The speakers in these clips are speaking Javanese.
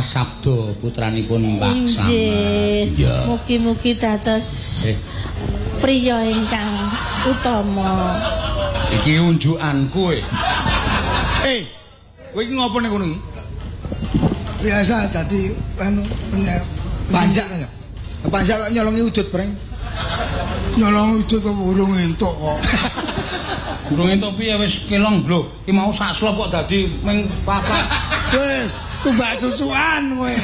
Mas Sabdo putranipun Mbak Samar. Nggih. Mugi-mugi dados priya ingkang utama. Iki unjukanku. Kowe iki ngopo ning kono iki? Biasa dadi anu panjak ya. Panjak kok nyolongi wujud breng. Nyolongi wujud kok urung entuk kok. Urung entuk piye wis kelong lho. Ki mau sak slop kok dadi ming papat. Wis tumbak cucukan kowe.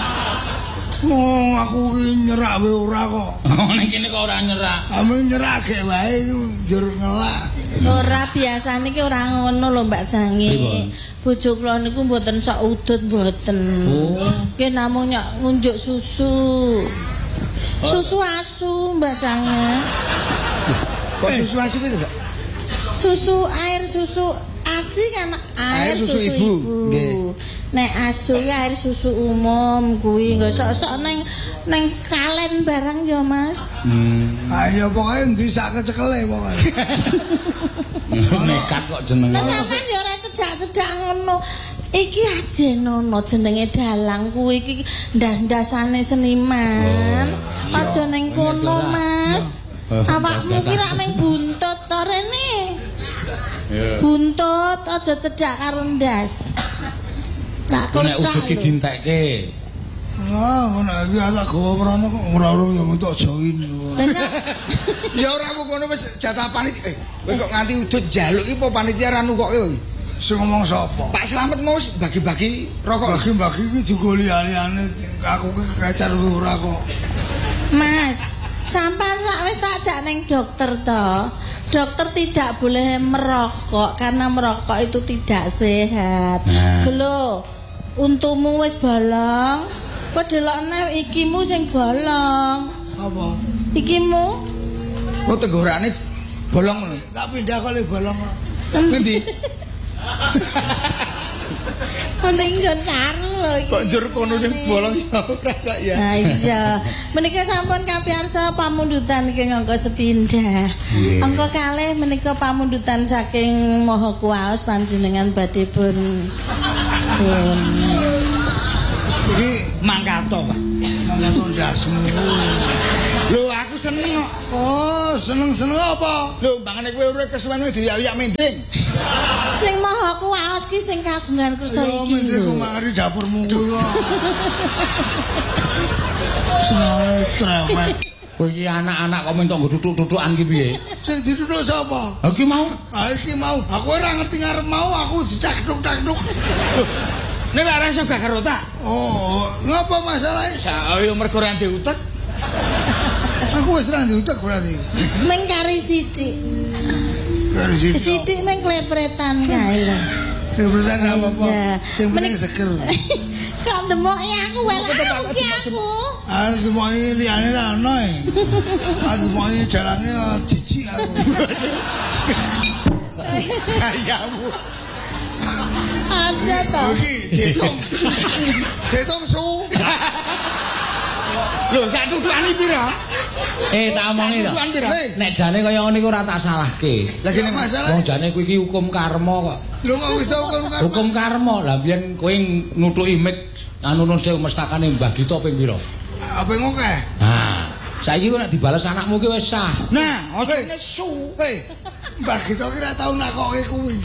Aku ki nyerak wae ora kok. Ning kene kok ora nyerak. Ame nyerak gek wae njur ngelak. Ora biasane ki ora ngono lho Mbak Jangi. Bojo kula niku mboten sok udut mboten. Nggih namung ngunjuk susu. Susu asu Mbak Jangi. Kok susu asu itu, Mbak? Susu air susu asi kan air susu ibu. Nggih. Nek asu ya air susu umum kuwi nggo sok-sok neng kalen barang ya Mas. Ayo pokoke ndi sak kecekele pokoke. Nekat kok jenenge. Lah sampean ya ora cedak-cedak ngono. Iki Ajenono jenenge dalang kuwi iki ndas-ndasane seniman. Aja ning kono Mas. Awakmu ki rak mung buntut to rene. Buntut aja cedak karo ndas. Tak nek ujug ki dintekke. Ngono iki ala gawa mrono kok ora ya mentok join. Ya ora ngono wis jatah panitia. Kowe kok nganti udut njaluk iki apa panitia ra nukoke kowe? Sing ngomong sapa? Pak Slamet mau bagi-bagi rokok. Bagi-bagi iki juga liyane aku ki kecer ora kok. Mas, sampean rak wis tak jak ning dokter to. Dokter tidak boleh merokok karena merokok itu tidak sehat. Gelo, untumu wis bolong. Kok delokne ikimu sing bolong. Apa? Ikimu? Oh tenggorane bolong ngono. Tak pindah kali bolong kok. Ngendi? Mending nggon karo lho iki. Kok njur kono sing bolong ya ora kok ya. Nah iya. Menika sampun kapiarsa pamundutan ing angka sepindah. Angka kalih menika pamundutan saking Maha Kuwaos panjenengan badhe pun sun. Iki mangkato, Pak. Mangkato ndasmu. Lho aku seneng kok. Oh, seneng-seneng apa? Lho mbangane kowe urip kesuwen diayak mending. Sing Maha Kuwaos ki sing kagungan kersa iki. Yo mending kok mari dapurmu kuwi kok. Senare trewek. Kowe iki anak-anak kok mentok nggo tutuk-tutukan ki piye? Sing ditutuk sapa? Ha iki mau. Ha iki mau. Aku ora ngerti ngarep mau aku didak-duk-dak-duk. Nek ora iso gak karo tak. Oh, ngapa masalahe? Saya mergo ora ndek utek. Aku wis ra ndek utek berarti. Meng kari sithik. Kari sithik. Sithik meng klepretan kae lho. Klepretan apa-apa. Sing penting seger. Kok demoke aku wae iki aku. Ah demoke liyane ra ono e. Ah demoke dalange jijik aku. Ayamu. Ada to. Iki ditung su. Lho sak tutukane pira? Tak omongi to. Nek jane kaya ngene iku ora tak salahke. Lah kene masalah. Wong jane kuwi iki hukum karma kok. Lho kok wis hukum karma? Hukum karma. Lah biyen kowe nutuki mik anu nun sewu mestakane Mbah Gito ping pira? Apa ngoke? Nah, saiki nek dibales anakmu ki wis sah. Nah, aja nesu. Mbah Gito ki ora tau nakoke kuwi.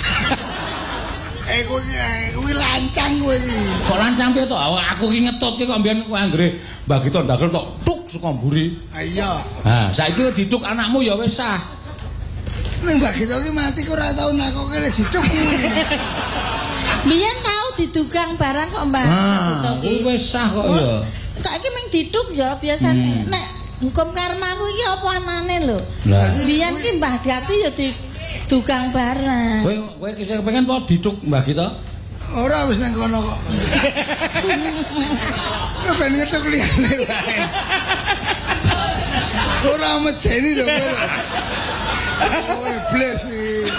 Kuwi lancang kowe iki. Kok lancang piye to? Aku ki ngetut ki kok mbiyen kowe anggere Mbah Gito ndagel tok tuk saka mburi. Ha iya. Ha, saiki dituk anakmu ya wis sah. Ning Mbah Gito ki mati kok ora tau nakoke le dituk kuwi. Biyen tau didugang barang kok Mbah Gito ki. Wis sah kok ya. Kok iki mung diduk ya biasane nek hukum karma ku iki apa anane lho. Biyen ki Mbah Gati ya didugang barang. Kowe kisah pengen apa diduk Mbah Gito? Ora wis nang kono kok. Kepen ngetuk liyane wae. Ora medeni lho kowe. Oh, iblis iki.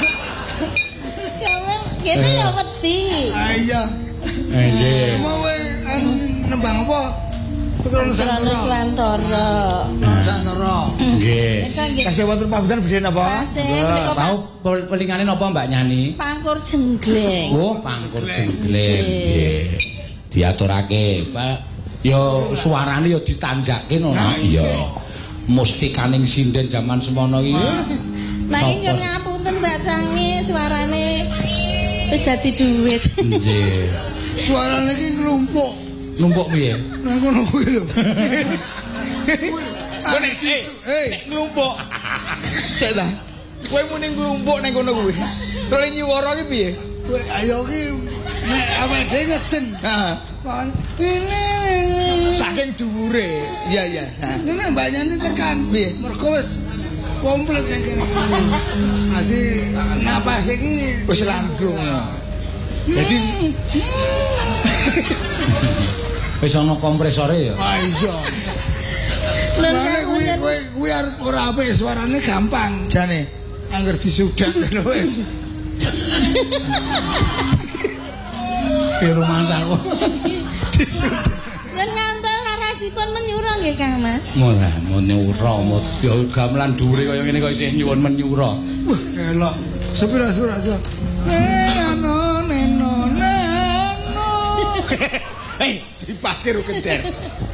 Kene ya wedi. Ah iya. Nggih. Mau kowe nembang apa? Putra Nusantara. Nusantara. Nggih. Kasih wonten pambutan bedhe napa? Kasih menika Tahu pelingane napa Mbak Nyani? Pangkur Jenggleng. Oh, pangkur jenggleng. Nggih. diaturake, Pak. Ya suarane ya ditanjake ngono. Iya. Mustikaning sinden jaman semono iki. Lah iki nyuwun ngapunten Mbak Cangi, suarane wis dadi dhuwit. Nggih. Suarane iki nglumpuk. Numpuk piye? Nang ngono kuwi lho. Nek nglumpuk. Cek ta. Kowe muni nglumpuk ning kono kuwi. Terus nyuwara ki piye? Kowe ayo ki nek awake dhewe ngeden. Heeh. Ini Saking dhuwure. Iya iya. Ini mbaknya tekan. Piye? Mergo wis komplit ning kene. Dadi napas iki Wis landung. Dadi Wis ana kompresore ya. ah iya. Lha Lah kuwi arep ora apik suarane gampang. jane Angger disudak lho wis. Di rumah saku. Yen ngantel narasipun menyura nggih Kang Mas. Mulai menyura, ya gamelan dhuwure kaya ngene kok isih nyuwun menyura. Wah, elok. Sepira. Neno. dipaske ro kenter